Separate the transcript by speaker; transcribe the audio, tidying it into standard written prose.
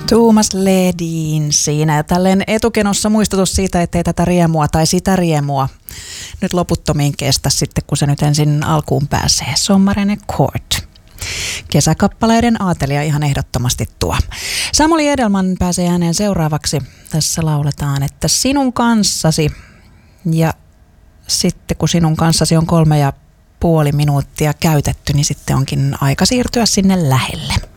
Speaker 1: Tuomas Ledin siinä ja tälleen etukenossa muistutus siitä, ettei tätä riemua tai sitä riemua nyt loputtomiin kestä sitten, kun se nyt ensin alkuun pääsee. Sommarinen Court. Kesäkappaleiden aatelija ihan ehdottomasti tuo. Samuli Edelman pääsee ääneen seuraavaksi. Tässä lauletaan, että sinun kanssasi ja sitten kun sinun kanssasi on 3,5 minuuttia käytetty, niin sitten onkin aika siirtyä sinne lähelle.